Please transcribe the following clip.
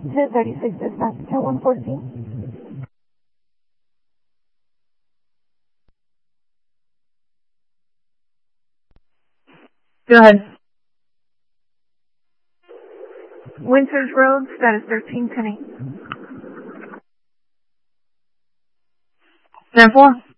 1036 dispatch, 10114. Go ahead. Winters Road, status 1310. 10-4.